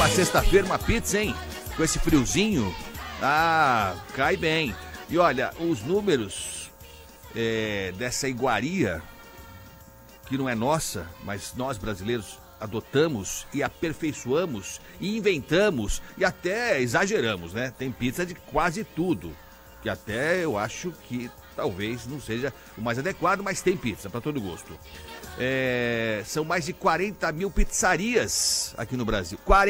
numa sexta-feira uma pizza, hein? Com esse friozinho. Ah, cai bem. E olha, os números dessa iguaria, que não é nossa, mas nós brasileiros adotamos e aperfeiçoamos e inventamos e até exageramos, né? Tem pizza de quase tudo, que até eu acho que talvez não seja o mais adequado, mas tem pizza para todo gosto. São mais de 40 mil pizzarias aqui no Brasil.